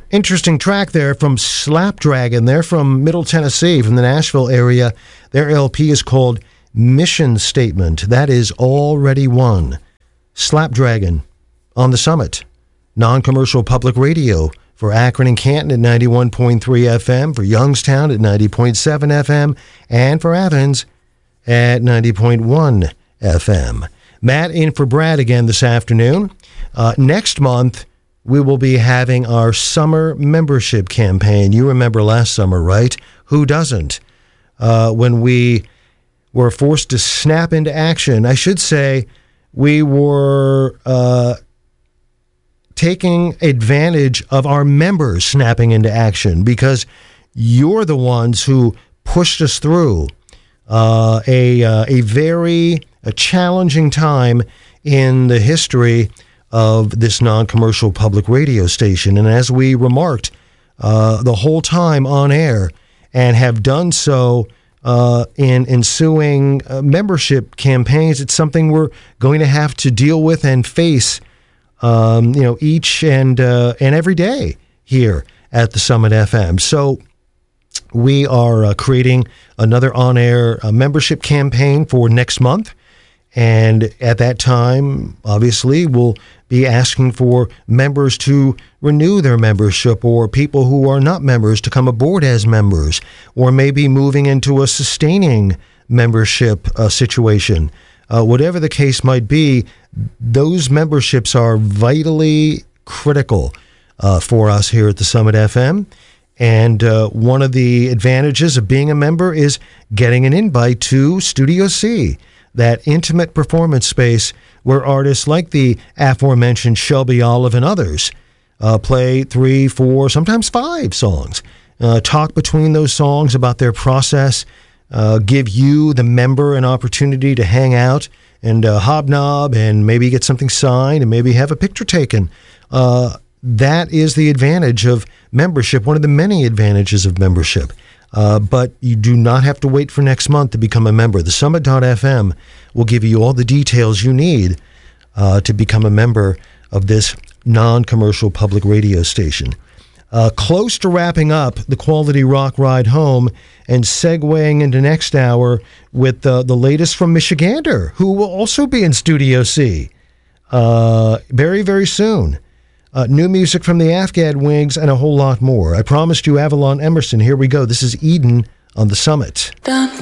Interesting track there from Slapdragon. They're from Middle Tennessee, from the Nashville area. Their LP is called Mission Statement. That is already won. Slapdragon on the Summit. Non-commercial public radio for Akron and Canton at 91.3 FM, for Youngstown at 90.7 FM, and for Athens at 90.1 FM. Matt in for Brad again this afternoon. Next month, we will be having our summer membership campaign. You remember last summer, right? Who doesn't? When we were forced to snap into action. I should say we were taking advantage of our members snapping into action, because you're the ones who pushed us through a very challenging time in the history of this non-commercial public radio station. And as we remarked the whole time on air, and have done so in ensuing membership campaigns, it's something we're going to have to deal with and face each and every day here at the Summit FM. So we are creating another on-air membership campaign for next month. And at that time, obviously, we'll be asking for members to renew their membership, or people who are not members to come aboard as members, or maybe moving into a sustaining membership situation. Whatever the case might be, those memberships are vitally critical for us here at the Summit FM. And one of the advantages of being a member is getting an invite to Studio C, that intimate performance space where artists like the aforementioned Shelby Olive and others play 3, 4, sometimes 5 songs, talk between those songs about their process, give you, the member, an opportunity to hang out and hobnob and maybe get something signed and maybe have a picture taken. That is the advantage of membership, one of the many advantages of membership. But you do not have to wait for next month to become a member. The Summit.fm will give you all the details you need to become a member of this non-commercial public radio station. Close to wrapping up the Quality Rock Ride Home and segueing into next hour with the latest from Michigander, who will also be in Studio C very, very soon. New music from the Afghan Wigs, and a whole lot more. I promised you Avalon Emerson. Here we go. This is Eden on the Summit.